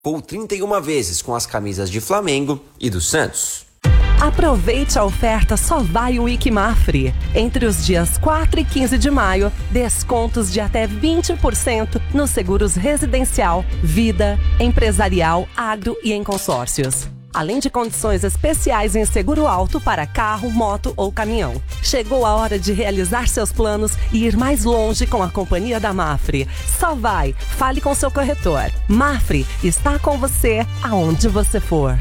Ou 31 vezes com as camisas de Flamengo e do Santos. Aproveite a oferta Só Vai o Week Mafre. Entre os dias 4 e 15 de maio, descontos de até 20% nos seguros residencial, vida, empresarial, agro e em consórcios. Além de condições especiais em seguro alto para carro, moto ou caminhão. Chegou a hora de realizar seus planos e ir mais longe com a companhia da Mafre. Só vai, fale com seu corretor. Mafre está com você aonde você for.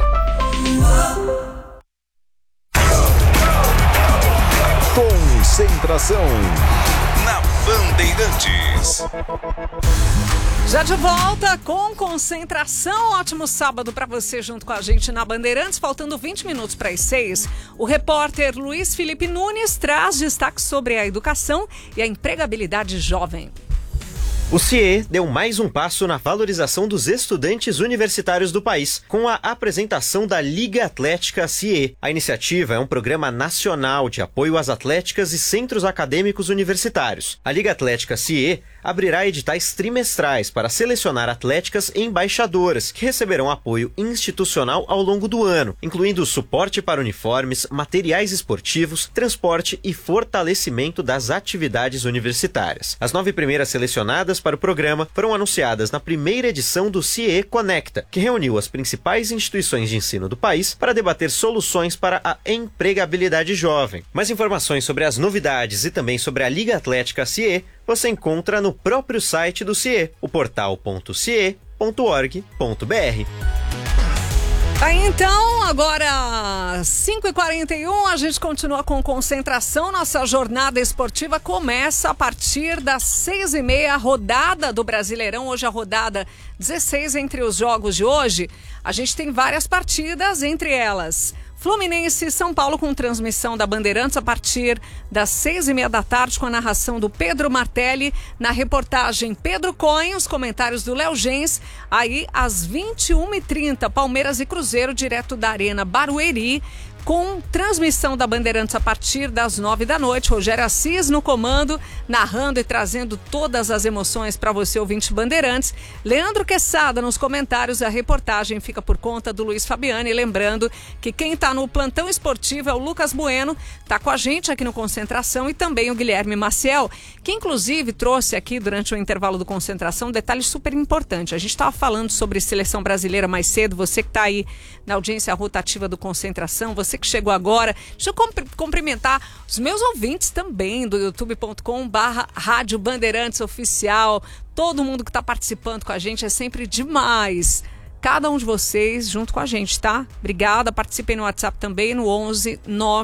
Concentração na Bandeirantes. Já de volta com Concentração. Ótimo sábado para você junto com a gente na Bandeirantes. Faltando 20 minutos para as 6, o repórter Luiz Felipe Nunes traz destaques sobre a educação e a empregabilidade jovem. O CIE deu mais um passo na valorização dos estudantes universitários do país, com a apresentação da Liga Atlética CIE. A iniciativa é um programa nacional de apoio às atléticas e centros acadêmicos universitários. A Liga Atlética CIE abrirá editais trimestrais para selecionar atléticas embaixadoras, que receberão apoio institucional ao longo do ano, incluindo suporte para uniformes, materiais esportivos, transporte e fortalecimento das atividades universitárias. As 9 primeiras selecionadas para o programa foram anunciadas na primeira edição do CIE Conecta, que reuniu as principais instituições de ensino do país para debater soluções para a empregabilidade jovem. Mais informações sobre as novidades e também sobre a Liga Atlética CIE você encontra no próprio site do CIE, o portal.cie.org.br. Aí então, agora 5h41, a gente continua com Concentração. Nossa jornada esportiva começa a partir das 6h30, a rodada do Brasileirão. Hoje a rodada 16 entre os jogos de hoje. A gente tem várias partidas, entre elas Fluminense e São Paulo, com transmissão da Bandeirantes a partir das 6h30 da tarde, com a narração do Pedro Martelli, na reportagem Pedro Cohen, os comentários do Léo Gens. Aí às 21h30, Palmeiras e Cruzeiro, direto da Arena Barueri, com transmissão da Bandeirantes a partir das 9 da noite. Rogério Assis no comando, narrando e trazendo todas as emoções para você, ouvinte Bandeirantes. Leandro Quesada nos comentários. A reportagem fica por conta do Luiz Fabiani. Lembrando que quem está no plantão esportivo é o Lucas Bueno, está com a gente aqui no Concentração, e também o Guilherme Maciel, que inclusive trouxe aqui durante o intervalo do Concentração um detalhe super importante. A gente estava falando sobre seleção brasileira mais cedo. Você que está aí na audiência rotativa do Concentração, você que chegou agora, deixa eu cumprimentar os meus ouvintes também do youtube.com/Rádio Bandeirantes Oficial. Todo mundo que está participando com a gente, é sempre demais. Cada um de vocês junto com a gente, tá? Obrigada, participem no WhatsApp também, no 11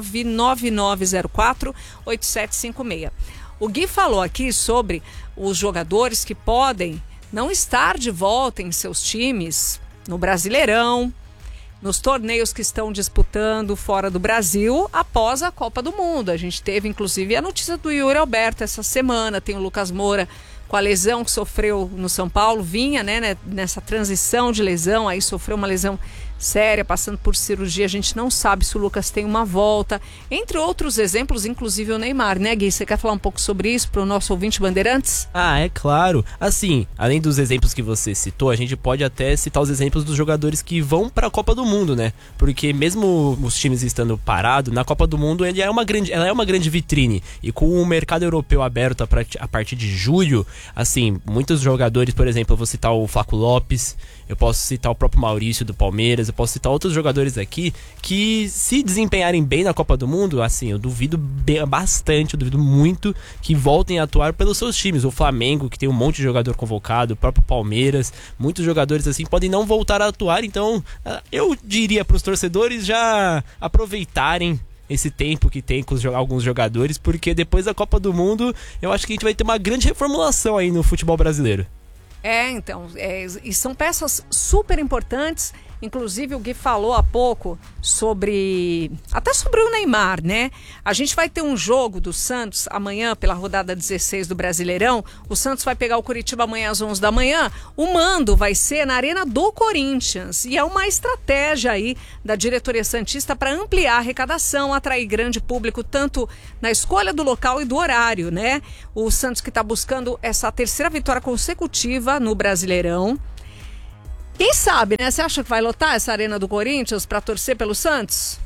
99904 8756. O Gui falou aqui sobre os jogadores que podem não estar de volta em seus times no Brasileirão, nos torneios que estão disputando fora do Brasil após a Copa do Mundo. A gente teve, inclusive, a notícia do Yuri Alberto essa semana. Tem o Lucas Moura com a lesão que sofreu no São Paulo. Vinha, né, nessa transição de lesão, aí sofreu uma lesão séria, passando por cirurgia. A gente não sabe se o Lucas tem uma volta. Entre outros exemplos, inclusive o Neymar, né, Gui? Você quer falar um pouco sobre isso para o nosso ouvinte Bandeirantes? Ah, é claro. Assim, além dos exemplos que você citou, a gente pode até citar os exemplos dos jogadores que vão para a Copa do Mundo, né? Porque mesmo os times estando parados, na Copa do Mundo ela é uma grande vitrine. E com o mercado europeu aberto a partir de julho, assim, muitos jogadores, por exemplo, eu vou citar o Flaco Lopes, eu posso citar o próprio Maurício do Palmeiras, eu posso citar outros jogadores aqui que, se desempenharem bem na Copa do Mundo, assim, eu duvido bastante, eu duvido muito que voltem a atuar pelos seus times. O Flamengo, que tem um monte de jogador convocado, o próprio Palmeiras, muitos jogadores assim podem não voltar a atuar. Então, eu diria para os torcedores já aproveitarem esse tempo que tem com alguns jogadores, porque depois da Copa do Mundo, eu acho que a gente vai ter uma grande reformulação aí no futebol brasileiro. Então, e são peças super importantes. Inclusive o Gui falou há pouco até sobre o Neymar, né? A gente vai ter um jogo do Santos amanhã pela rodada 16 do Brasileirão. O Santos vai pegar o Coritiba amanhã às 11 da manhã. O mando vai ser na Arena do Corinthians. E é uma estratégia aí da diretoria santista para ampliar a arrecadação, atrair grande público, tanto na escolha do local e do horário, né? O Santos que está buscando essa terceira vitória consecutiva no Brasileirão. Quem sabe, né? Você acha que vai lotar essa Arena do Corinthians pra torcer pelo Santos?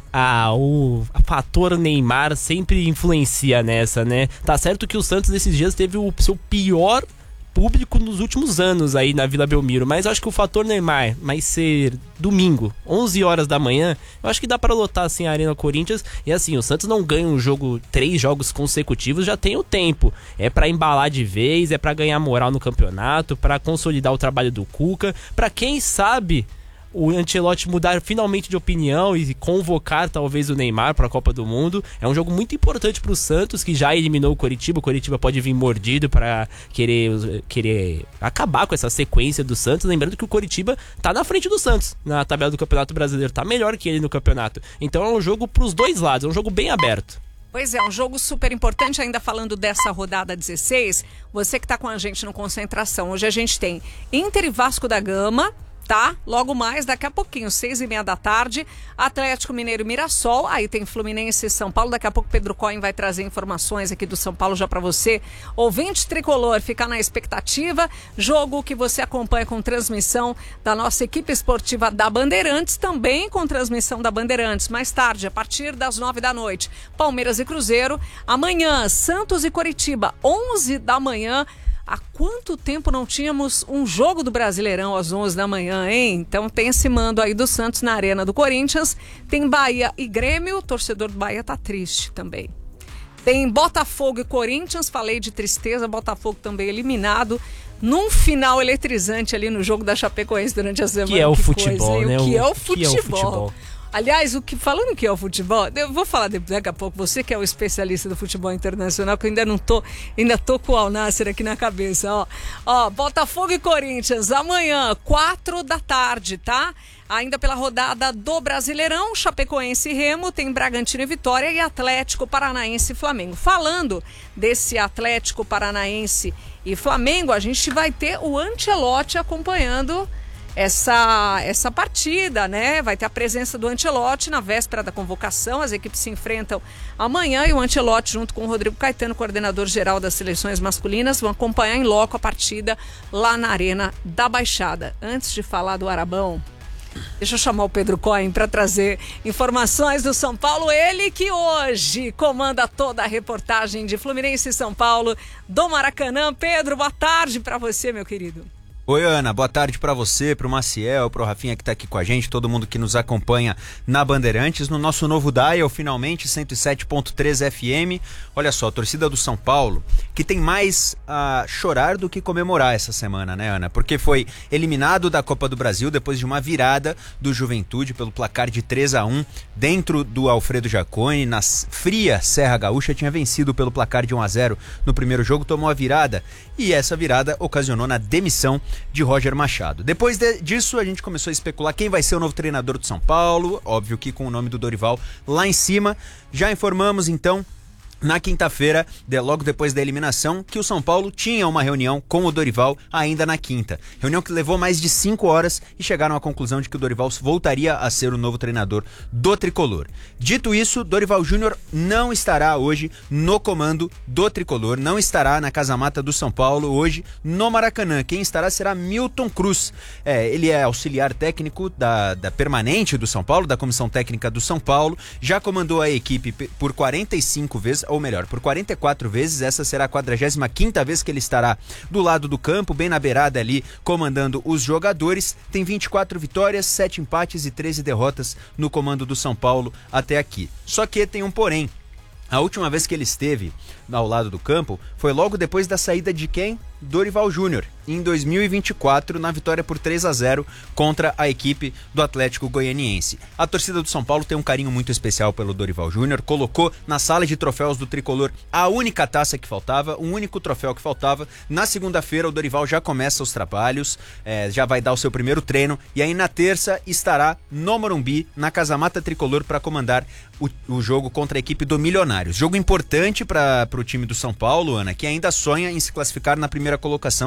O fator Neymar sempre influencia nessa, né? Tá certo que o Santos nesses dias teve o seu pior público nos últimos anos aí na Vila Belmiro, mas eu acho que o fator Neymar vai ser domingo, 11 horas da manhã, eu acho que dá pra lotar assim a Arena Corinthians. E assim, o Santos não ganha um jogo, 3 jogos consecutivos, já tem o tempo, é pra embalar de vez, é pra ganhar moral no campeonato, pra consolidar o trabalho do Cuca, pra quem sabe o Ancelotti mudar finalmente de opinião e convocar talvez o Neymar para a Copa do Mundo. É um jogo muito importante para o Santos, que já eliminou o Coritiba. O Coritiba pode vir mordido para querer acabar com essa sequência do Santos. Lembrando que o Coritiba tá na frente do Santos na tabela do Campeonato Brasileiro, tá melhor que ele no campeonato. Então é um jogo para os dois lados, é um jogo bem aberto. Pois é, um jogo super importante, ainda falando dessa rodada 16. Você que está com a gente no Concentração, hoje a gente tem Inter e Vasco da Gama, tá? Logo mais, daqui a pouquinho, 6h30 da tarde, Atlético Mineiro e Mirassol, aí tem Fluminense e São Paulo, daqui a pouco Pedro Cohen vai trazer informações aqui do São Paulo já pra você, ouvinte tricolor, ficar na expectativa, jogo que você acompanha com transmissão da nossa equipe esportiva da Bandeirantes, também com transmissão da Bandeirantes, mais tarde, a partir das 9 da noite, Palmeiras e Cruzeiro, amanhã, Santos e Coritiba, 11 da manhã, há quanto tempo não tínhamos um jogo do Brasileirão às 11 da manhã, hein? Então tem esse mando aí do Santos na Arena do Corinthians. Tem Bahia e Grêmio, o torcedor do Bahia tá triste também. Tem Botafogo e Corinthians, falei de tristeza, Botafogo também eliminado. Num final eletrizante ali no jogo da Chapecoense durante a semana. Que é o futebol, coisa, né? O que é o futebol. Aliás, falando que é o futebol, eu vou falar daqui a pouco, você que é o especialista do futebol internacional, que eu ainda tô com o Al Nassr aqui na cabeça, ó, Botafogo e Corinthians, amanhã, 4 da tarde, tá? Ainda pela rodada do Brasileirão, Chapecoense e Remo, tem Bragantino e Vitória e Atlético Paranaense e Flamengo. Falando desse Atlético Paranaense e Flamengo, a gente vai ter o Ancelotti acompanhando essa partida, né? Vai ter a presença do Ancelotti na véspera da convocação. As equipes se enfrentam amanhã e o Ancelotti, junto com o Rodrigo Caetano, coordenador geral das seleções masculinas, vão acompanhar em loco a partida lá na Arena da Baixada. Antes de falar do Arabão, deixa eu chamar o Pedro Cohen para trazer informações do São Paulo. Ele que hoje comanda toda a reportagem de Fluminense e São Paulo do Maracanã. Pedro, boa tarde para você, meu querido. Oi, Ana, boa tarde pra você, pro Maciel, pro Rafinha que tá aqui com a gente, todo mundo que nos acompanha na Bandeirantes, no nosso novo dial, finalmente, 107.3 FM. Olha só, a torcida do São Paulo, que tem mais a chorar do que comemorar essa semana, né, Ana? Porque foi eliminado da Copa do Brasil depois de uma virada do Juventude pelo placar de 3-1 dentro do Alfredo Jaconi, na fria Serra Gaúcha, tinha vencido pelo placar de 1-0 no primeiro jogo, tomou a virada e essa virada ocasionou na demissão de Roger Machado. Depois disso, a gente começou a especular quem vai ser o novo treinador do São Paulo, óbvio que com o nome do Dorival lá em cima. Já informamos, então, na quinta-feira, logo depois da eliminação, que o São Paulo tinha uma reunião com o Dorival ainda na quinta. Reunião que levou mais de 5 horas e chegaram à conclusão de que o Dorival voltaria a ser o novo treinador do Tricolor. Dito isso, Dorival Júnior não estará hoje no comando do Tricolor, não estará na casa-mata do São Paulo hoje no Maracanã. Quem estará será Milton Cruz. Ele é auxiliar técnico da permanente do São Paulo, da comissão técnica do São Paulo, já comandou a equipe por 45 vezes, ou melhor, por 44 vezes, essa será a 45ª vez que ele estará do lado do campo, bem na beirada ali, comandando os jogadores. Tem 24 vitórias, 7 empates e 13 derrotas no comando do São Paulo até aqui. Só que tem um porém. A última vez que ele esteve ao lado do campo foi logo depois da saída de quem? Dorival Júnior, em 2024, na vitória por 3-0 contra a equipe do Atlético Goianiense. A torcida do São Paulo tem um carinho muito especial pelo Dorival Júnior, colocou na sala de troféus do Tricolor a única taça que faltava, o único troféu que faltava. Na segunda-feira o Dorival já começa os trabalhos, já vai dar o seu primeiro treino, e aí na terça estará no Morumbi, na casa-mata Tricolor, para comandar o jogo contra a equipe do Milionários. Jogo importante para o time do São Paulo, Ana, que ainda sonha em se classificar na primeira colocação da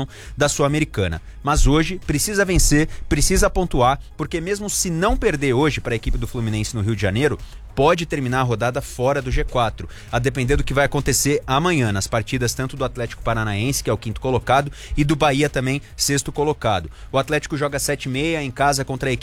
da Sul-Americana. Mas hoje precisa vencer, precisa pontuar, porque mesmo se não perder hoje para a equipe do Fluminense no Rio de Janeiro, pode terminar a rodada fora do G4, a depender do que vai acontecer amanhã, nas partidas tanto do Atlético Paranaense, que é o 5º colocado, e do Bahia também, 6º colocado. O Atlético joga 7h30 em casa contra a equipe